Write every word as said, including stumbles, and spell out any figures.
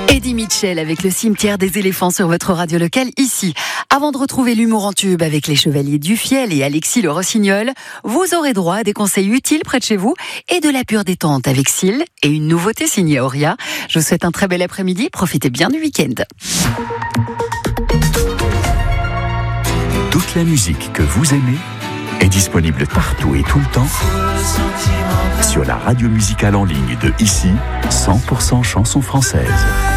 Eddie Mitchell avec le cimetière des éléphants sur votre radio locale ici. Avant de retrouver l'humour en tube avec les Chevaliers du Fiel et Alexis le Rossignol, vous aurez droit à des conseils utiles près de chez vous et de la pure détente avec Syl et une nouveauté signée Auria. Je vous souhaite un très bel après-midi, profitez bien du week-end. Toute la musique que vous aimez est disponible partout et tout le temps sur la radio musicale en ligne de ici, cent pour cent chansons françaises.